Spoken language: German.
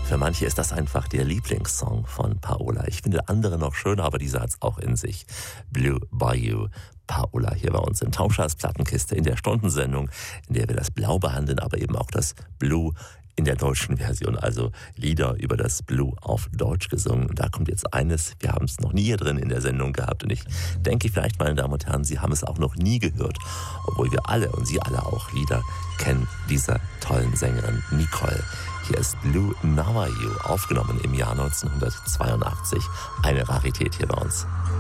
Für manche ist das einfach der Lieblingssong von Paola. Ich finde andere noch schöner, aber dieser hat's auch in sich. Blue Bayou. Paola hier bei uns in Tauschers Plattenkiste in der Stundensendung, in der wir das Blau behandeln, aber eben auch das Blue in der deutschen Version, also Lieder über das Blue auf Deutsch gesungen. Und da kommt jetzt eines, wir haben es noch nie hier drin in der Sendung gehabt und ich denke vielleicht, meine Damen und Herren, Sie haben es auch noch nie gehört, obwohl wir alle und Sie alle auch Lieder kennen dieser tollen Sängerin Nicole. Hier ist Blue Now Are You, aufgenommen im Jahr 1982. Eine Rarität hier bei uns.